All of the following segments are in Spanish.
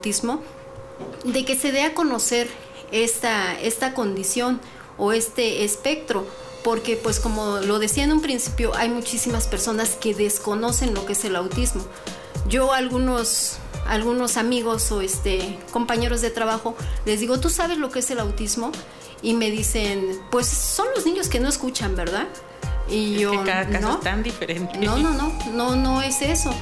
autismo, de que se dé a conocer esta condición o este espectro, porque pues como lo decía en un principio, hay muchísimas personas que desconocen lo que es el autismo. Yo a algunos amigos o compañeros de trabajo les digo, ¿tú sabes lo que es el autismo? Y me dicen, pues son los niños que no escuchan, ¿verdad? Y es yo, que cada caso ¿no? es tan diferente. No es eso.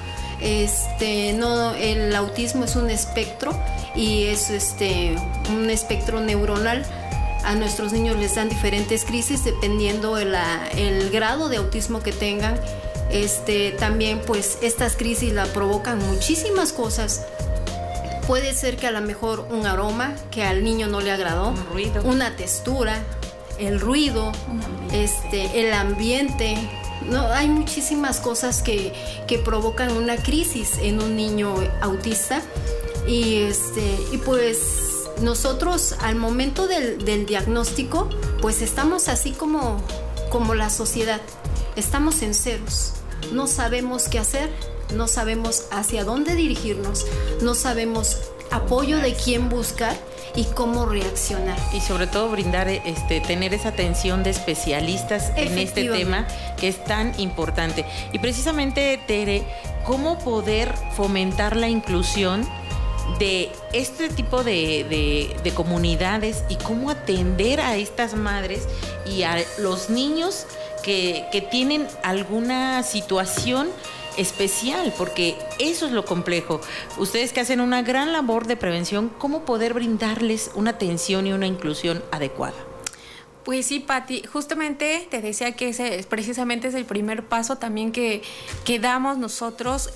No, el autismo es un espectro y es un espectro neuronal. A nuestros niños les dan diferentes crisis dependiendo el grado de autismo que tengan. También pues estas crisis la provocan muchísimas cosas. Puede ser que a lo mejor un aroma que al niño no le agradó, un ruido, una textura, el ruido, el ambiente. No, hay muchísimas cosas que provocan una crisis en un niño autista y pues nosotros al momento del diagnóstico pues estamos así como la sociedad, estamos en ceros, no sabemos qué hacer, no sabemos hacia dónde dirigirnos, no sabemos apoyo de quién buscar y cómo reaccionar. Y sobre todo brindar, tener esa atención de especialistas en este tema que es tan importante. Y precisamente, Tere, ¿cómo poder fomentar la inclusión de este tipo de comunidades y cómo atender a estas madres y a los niños que tienen alguna situación especial? Porque eso es lo complejo. Ustedes que hacen una gran labor de prevención, ¿cómo poder brindarles una atención y una inclusión adecuada? Pues sí, Pati, justamente te decía que ese precisamente es el primer paso también que damos nosotros,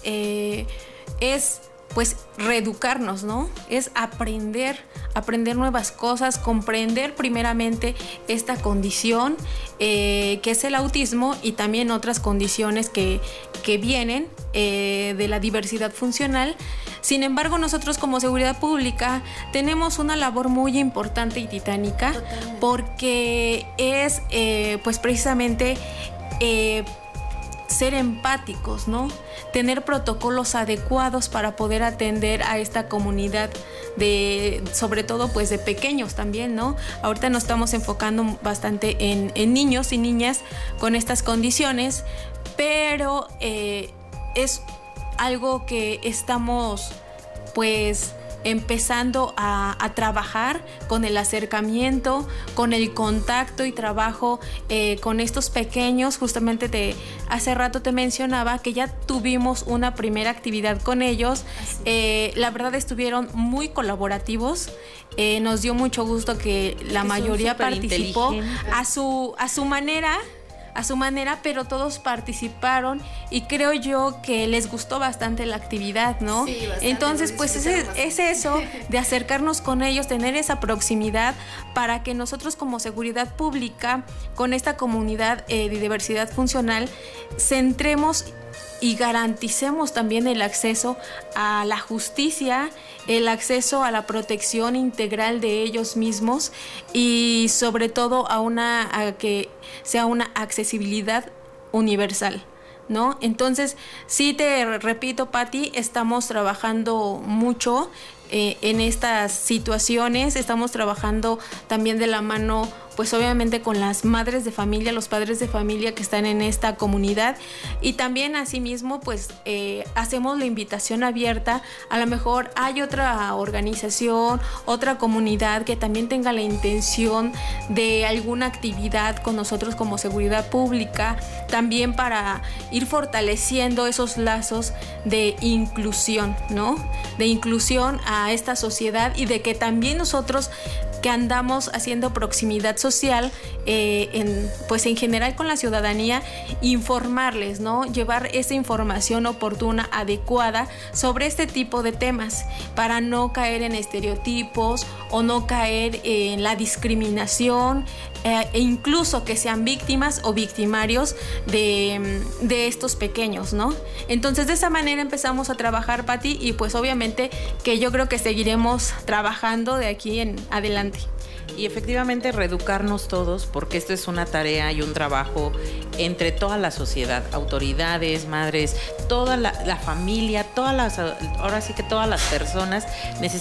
es pues reeducarnos, ¿no? Es aprender nuevas cosas, comprender primeramente esta condición que es el autismo y también otras condiciones que vienen de la diversidad funcional. Sin embargo, nosotros como seguridad pública tenemos una labor muy importante y titánica. Totalmente. Porque es pues precisamente ser empáticos, ¿no? Tener protocolos adecuados para poder atender a esta comunidad sobre todo pues de pequeños también, ¿no? Ahorita nos estamos enfocando bastante en niños y niñas con estas condiciones, pero es algo que estamos pues empezando a trabajar con el acercamiento, con el contacto y trabajo con estos pequeños. Justamente hace rato te mencionaba que ya tuvimos una primera actividad con ellos. La verdad estuvieron muy colaborativos. Nos dio mucho gusto que la mayoría participó a su manera, pero todos participaron y creo yo que les gustó bastante la actividad, ¿no? Sí, bastante. Entonces, pues es eso, de acercarnos con ellos, tener esa proximidad para que nosotros como seguridad pública, con esta comunidad de diversidad funcional, centremos y garanticemos también el acceso a la justicia, el acceso a la protección integral de ellos mismos y sobre todo a que sea una accesibilidad universal, ¿no? Entonces, sí te repito, Pati, estamos trabajando mucho en estas situaciones, estamos trabajando también de la mano, pues obviamente con las madres de familia, los padres de familia que están en esta comunidad y también asimismo pues hacemos la invitación abierta. A lo mejor hay otra organización, otra comunidad que también tenga la intención de alguna actividad con nosotros como seguridad pública, también para ir fortaleciendo esos lazos de inclusión, ¿no? De inclusión a esta sociedad y de que también nosotros que andamos haciendo proximidad social en general con la ciudadanía, informarles, ¿no? Llevar esa información oportuna, adecuada sobre este tipo de temas para no caer en estereotipos o no caer en la discriminación e incluso que sean víctimas o victimarios de estos pequeños, ¿no? Entonces de esa manera empezamos a trabajar, Pati, y pues obviamente que yo creo que seguiremos trabajando de aquí en adelante. Y efectivamente reeducarnos todos, porque esto es una tarea y un trabajo entre toda la sociedad, autoridades, madres, toda la familia, ahora sí que todas las personas necesitan